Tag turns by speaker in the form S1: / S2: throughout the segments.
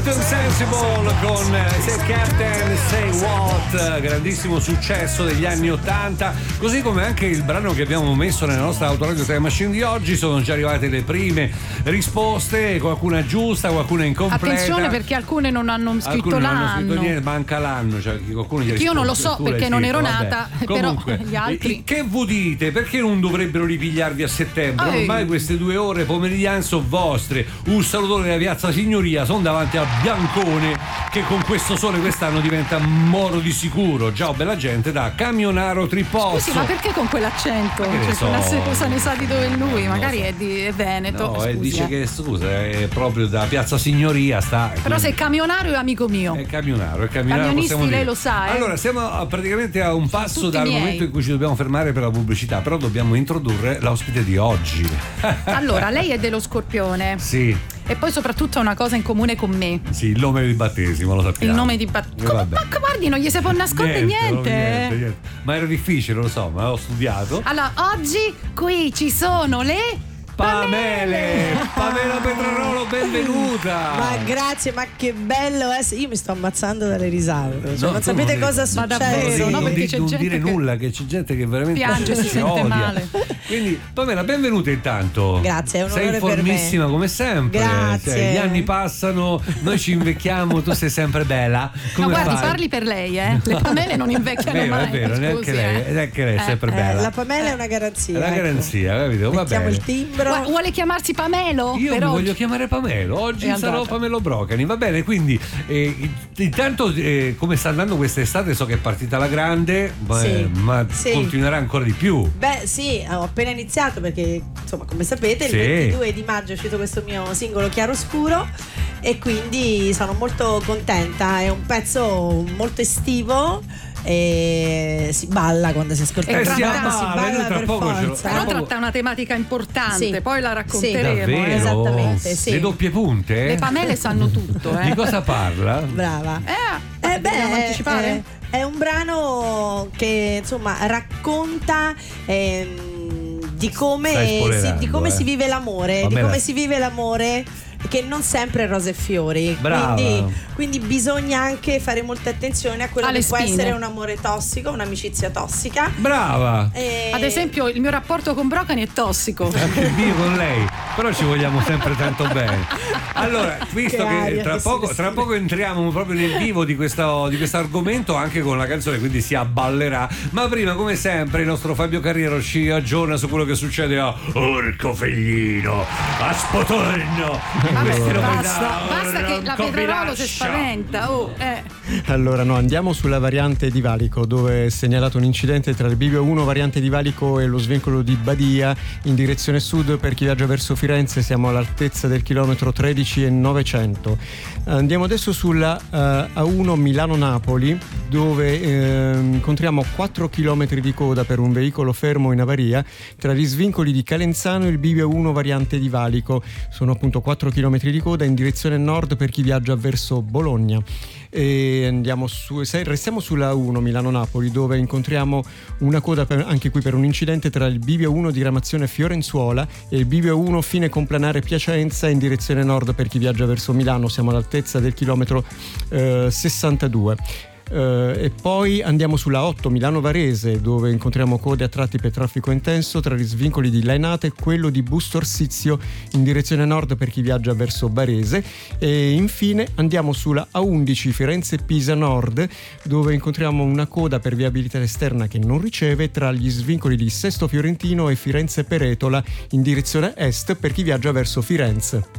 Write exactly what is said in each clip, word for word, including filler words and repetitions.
S1: Captain Sensible con Say Captain Say What, grandissimo successo degli anni ottanta, così come anche il brano che abbiamo messo nella nostra Autoradio Time Machine di oggi. Sono già arrivate le prime risposte, qualcuna giusta, qualcuna incompleta.
S2: Attenzione, perché alcune non hanno scritto
S1: alcune
S2: l'anno.
S1: Non hanno scritto niente, manca l'anno, cioè qualcuno gli
S2: io non lo so perché non ero
S1: vabbè.
S2: nata.
S1: Comunque,
S2: però gli altri.
S1: Che voi dite? Perché non dovrebbero ripigliarvi a settembre?
S2: Ehi.
S1: Ormai queste due ore pomeridiane sono vostre. Un salutone della Piazza Signoria, sono davanti al Biancone che con questo sole quest'anno diventa moro di sicuro. Ciao bella gente da Camionaro Tripozzo.
S2: Scusi, ma perché con quell'accento?
S1: Ma che ne
S2: Cioè,
S1: so?
S2: cosa ne sa di dove è lui? Magari
S1: so.
S2: è di è Veneto.
S1: No,
S2: scusi,
S1: e dice
S2: eh.
S1: che scusa, è proprio da Piazza Signoria sta.
S2: Però
S1: quindi...
S2: se è Camionaro è amico mio.
S1: È Camionaro, è Camionaro.
S2: Camionisti
S1: possiamo
S2: lei
S1: dire.
S2: lo sa, eh?
S1: Allora, siamo praticamente a un passo
S2: tutti
S1: dal
S2: miei.
S1: momento in cui ci dobbiamo fermare per la pubblicità, però dobbiamo introdurre l'ospite di oggi.
S2: Allora, lei è dello Scorpione.
S1: Sì.
S2: E poi soprattutto ha una cosa in comune con me.
S1: Sì, il nome di battesimo lo sappiamo.
S2: Il nome di battesimo.
S1: Eh,
S2: Ma guardi, non gli si può nascondere niente.
S1: no, niente, niente. Ma era difficile, lo so, ma l'ho studiato.
S2: Allora, oggi qui ci sono le
S1: Pamele, Pamela Petrarolo, benvenuta.
S3: Ma grazie, ma che bello essere. Io mi sto ammazzando dalle risate. Cioè,
S1: No,
S3: non
S1: tu
S3: sapete
S1: non
S3: cosa
S1: devi-
S2: Ma
S3: succede.
S2: davvero, no?
S1: non
S2: Perché
S1: di-
S2: c'è
S1: non
S2: gente
S1: dire
S2: che
S1: nulla, che c'è gente che veramente
S2: piange, si
S1: ci
S2: sente
S1: odia.
S2: male.
S1: Quindi Pamela, benvenuta intanto.
S3: Grazie, è un
S1: sei
S3: onore per me.
S1: informissima come sempre.
S3: Grazie.
S1: Cioè, gli anni passano, noi ci invecchiamo, tu sei sempre bella. Come
S2: No, guardi,
S1: fai?
S2: parli per lei, eh. Le Pamele non invecchiano
S1: Vero,
S2: mai.
S1: è vero,
S2: scusi,
S1: neanche lei,
S2: eh.
S1: neanche lei è
S2: Eh,
S1: sempre
S3: Eh,
S1: bella.
S3: la Pamela è una garanzia.
S1: È una
S3: ecco.
S1: garanzia, capito? Va
S3: Mettiamo
S1: bene.
S3: il timbro.
S2: Gua- Vuole chiamarsi Pamelo?
S1: Io
S2: per
S1: mi
S2: oggi?
S1: voglio chiamare Pamelo, oggi
S2: È
S1: sarò
S2: andata.
S1: Pamelo Brocani, va bene, quindi eh, intanto eh, come sta andando quest'estate so che è partita alla grande, ma,
S3: Sì,
S1: ma
S3: sì.
S1: continuerà ancora di più.
S3: Beh sì, ho appena iniziato perché insomma come sapete il
S1: Sì.
S3: ventidue di maggio è uscito questo mio singolo Chiaroscuro e quindi sono molto contenta, è un pezzo molto estivo e si balla quando si ascolta
S2: Eh,
S3: il
S2: si
S3: brano,
S2: abballa,
S3: si
S1: noi
S3: balla
S1: tra
S3: per
S1: poco ce lo-
S3: forza.
S2: Però
S1: Proprio-
S2: tratta una tematica importante,
S3: Sì.
S2: poi la racconteremo.
S1: Davvero?
S2: eh.
S3: Esattamente, sì.
S1: Le doppie punte?
S2: Le Pamele sanno tutto, eh.
S1: Di cosa parla?
S3: Brava.
S2: Eh,
S3: Eh, beh,
S2: dobbiamo
S3: è,
S2: anticipare?
S3: è- è un brano che insomma racconta ehm, di
S1: Stai
S3: come, si,
S1: spoilerando,
S3: di come
S1: eh.
S3: si vive l'amore,
S1: Vabbè,
S3: di come
S1: la-
S3: si vive l'amore che non sempre è rose e fiori.
S1: Brava.
S3: Quindi, quindi bisogna anche fare molta attenzione a quello
S2: Alle
S3: che può
S2: spine.
S3: essere un amore tossico, un'amicizia tossica.
S1: Brava!
S3: E-
S2: Ad esempio, il mio rapporto con Brocani è tossico.
S1: Anche il mio con lei, però ci vogliamo sempre tanto bene. Allora, visto
S3: Che
S1: che,
S3: aria
S1: tra,
S3: che si
S1: poco,
S3: respira.
S1: tra poco entriamo proprio nel vivo di questo, di questo argomento, anche con la canzone, quindi si abballerà. Ma prima, come sempre, il nostro Fabio Carriero ci aggiorna su quello che succede a Orcofelino, a Spotorno.
S2: Vabbè,
S1: Queste novità,
S2: basta, basta che la
S1: Orco
S2: Petrarolo si
S1: Milaccia.
S2: spaventa. Oh, eh.
S4: Allora no, andiamo sulla variante di Valico, dove è segnalato un incidente tra il bivio uno variante di Valico e lo svincolo di Badia in direzione sud per chi viaggia verso Firenze. Siamo all'altezza del chilometro tredici e novecento. Andiamo adesso sulla eh, A uno Milano-Napoli, dove eh, incontriamo quattro chilometri di coda per un veicolo fermo in avaria tra gli svincoli di Calenzano e il bivio uno variante di Valico. Sono appunto quattro chilometri di coda in direzione nord per chi viaggia verso Bologna. E andiamo su, se- restiamo sulla A uno Milano-Napoli, dove incontriamo una coda per, anche qui per un incidente tra il bivio uno diramazione Fiorenzuola e il bivio uno fine complanare Piacenza in direzione nord per chi viaggia verso Milano. Siamo all'altezza del chilometro eh, sessantadue. Uh, e poi andiamo sulla otto Milano-Varese, dove incontriamo code a tratti per traffico intenso tra gli svincoli di Lainate e quello di Bustorsizio in direzione nord per chi viaggia verso Varese. E infine andiamo sulla A undici Firenze-Pisa Nord, dove incontriamo una coda per viabilità esterna che non riceve tra gli svincoli di Sesto Fiorentino e Firenze-Peretola in direzione est per chi viaggia verso Firenze.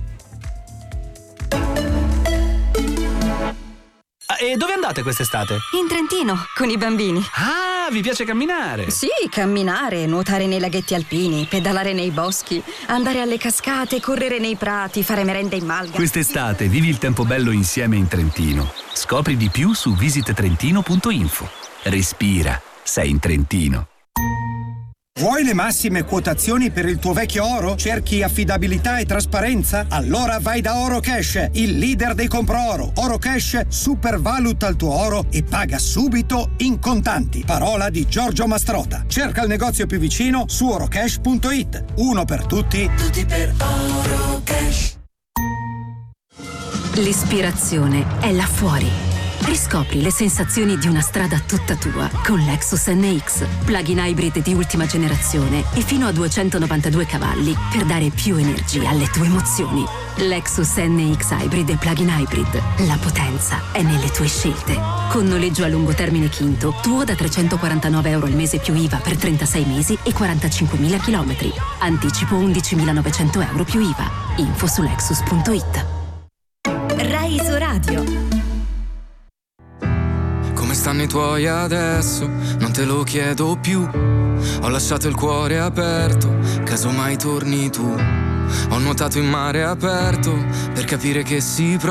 S5: E dove andate quest'estate?
S6: In Trentino, con i bambini.
S5: Ah, vi piace camminare?
S6: Sì, camminare, nuotare nei laghetti alpini, pedalare nei boschi, andare alle cascate, correre nei prati, fare merenda in malga.
S7: Quest'estate vivi il tempo bello insieme in Trentino. Scopri di più su visit trentino punto info. Respira, sei in Trentino.
S8: Vuoi le massime quotazioni per il tuo vecchio oro? Cerchi affidabilità e trasparenza? Allora vai da Oro Cash, il leader dei compro-oro. Oro Cash supervaluta il tuo oro e paga subito in contanti. Parola di Giorgio Mastrota. Cerca il negozio più vicino su orocash punto it. Uno per tutti, tutti per Oro Cash.
S9: L'ispirazione è là fuori. Riscopri le sensazioni di una strada tutta tua con Lexus N X, plug-in hybrid di ultima generazione e fino a duecentonovantadue cavalli per dare più energia alle tue emozioni. Lexus N X Hybrid e plug-in hybrid. La potenza è nelle tue scelte. Con noleggio a lungo termine Quinto, tuo da trecentoquarantanove euro al mese più I V A per trentasei mesi e quarantacinquemila chilometri. Anticipo undicimilanovecento euro più I V A. Info su lexus punto it.
S6: Rai Isoradio.
S10: Come stanno i tuoi adesso? Non te lo chiedo più. Ho lasciato il cuore aperto, caso mai torni tu. Ho nuotato in mare aperto per capire che si prova.